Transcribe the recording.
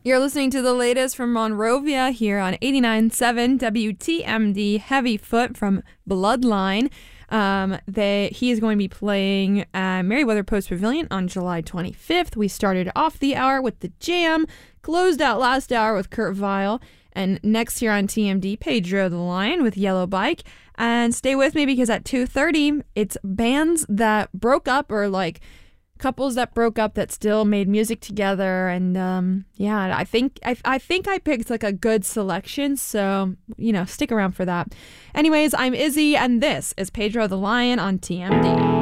You're listening to the latest from Monrovia here on 89.7 WTMD. Heavy Foot from Bloodline. He is going to be playing at Merriweather Post Pavilion on July 25th. We started off the hour with The Jam, closed out last hour with Kurt Vile, and next here on TMD, Pedro the Lion with Yellow Bike. And stay with me because at 2:30, it's bands that broke up or like couples that broke up that still made music together. And I think I picked like a good selection, so stick around for that. Anyways, I'm Izzy and this is Pedro the Lion on TMD.